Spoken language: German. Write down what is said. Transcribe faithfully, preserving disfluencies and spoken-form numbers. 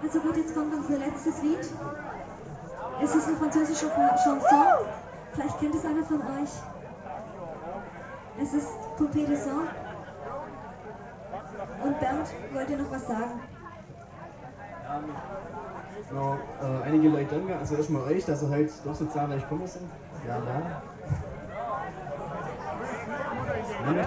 Also gut, jetzt kommt unser letztes Lied. Es ist ein französischer Chanson. Vielleicht kennt es einer von euch. Es ist Poupée de Sang. Und Bernd wollte noch was sagen. Ja, äh, einige Leute danke, also erstmal euch, dass ihr heute doch so zahlreich gekommen sind. Ja, da.